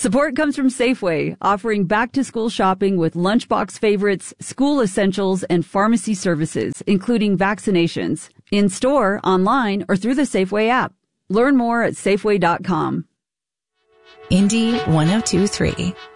Support comes from Safeway, offering back-to-school shopping with lunchbox favorites, school essentials, and pharmacy services, including vaccinations, in-store, online, or through the Safeway app. Learn more at Safeway.com. Indy 102.3